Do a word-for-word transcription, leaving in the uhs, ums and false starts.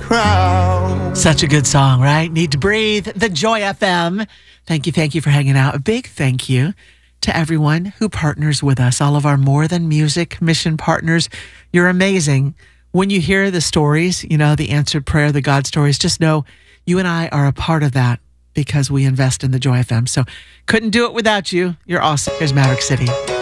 crowd. Such a good song, right? Need to Breathe, the Joy F M. Thank you, thank you for hanging out. A big thank you to everyone who partners with us, all of our More Than Music mission partners. You're amazing. When you hear the stories, you know, the answered prayer, the God stories, just know you and I are a part of that because we invest in the Joy F M. So couldn't do it without you. You're awesome. Here's Maverick City.